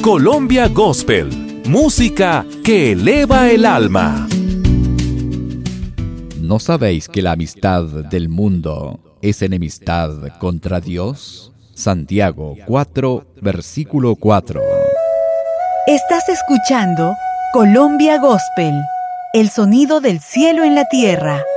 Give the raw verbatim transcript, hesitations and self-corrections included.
Colombia Gospel, música que eleva el alma. ¿No sabéis que la amistad del mundo es enemistad contra Dios? Santiago cuatro, versículo cuatro. Estás escuchando Colombia Gospel, el sonido del cielo en la tierra.